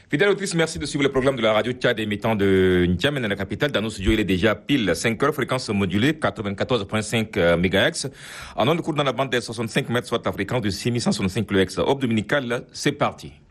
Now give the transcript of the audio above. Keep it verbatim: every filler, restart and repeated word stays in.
Fidèle autrice, merci de suivre le programme de la radio Tchad émettant de N'Djamena, dans la capitale. Dans nos studios, il est déjà pile cinq heures, fréquence modulée, quatre-vingt-quatorze virgule cinq mégahertz. En ondes courtes dans la bande des soixante-cinq mètres, soit la fréquence de six mille cent soixante-cinq kHz. Hop dominical, c'est parti.